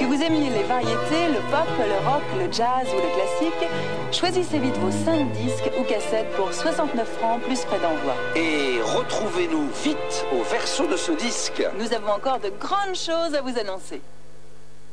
Que vous aimiez les variétés, le pop, le rock, le jazz ou le classique, choisissez vite vos 5 disques ou cassettes pour 69 francs plus frais d'envoi. Et retrouvez-nous vite au verso de ce disque. Nous avons encore de grandes choses à vous annoncer.